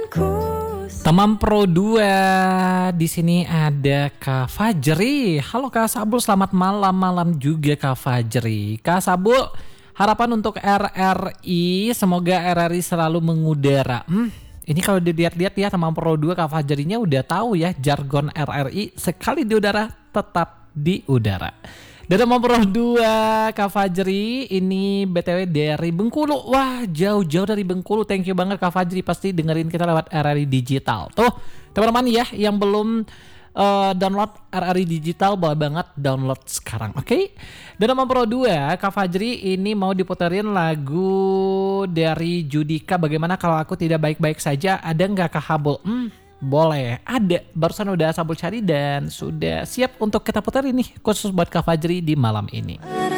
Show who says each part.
Speaker 1: Teman Pro 2 di sini ada Kak Fajri. Halo Kak Sabul, selamat malam juga Kak Fajri. Kak Sabul, harapan untuk RRI, semoga RRI selalu mengudara. Ini kalau dilihat-lihat ya teman Pro 2 Kak Fajrinya udah tahu ya jargon RRI, sekali di udara tetap di udara. Dan teman Pro 2 Kak Fajri ini BTW dari Bengkulu. Wah, jauh-jauh dari Bengkulu. Thank you banget Kak Fajri, pasti dengerin kita lewat RRI Digital. Tuh, teman-teman ya yang belum download RRI Digital, boleh banget download sekarang, oke? Dan teman Pro 2 Kak Fajri ini mau diputerin lagu dari Judika, Bagaimana Kalau Aku Tidak Baik-Baik Saja. Ada nggak Kak Habul? Boleh, ada. Barusan udah Sabul cari dan sudah siap untuk kita puterin nih, khusus buat Kak Fajri di malam ini.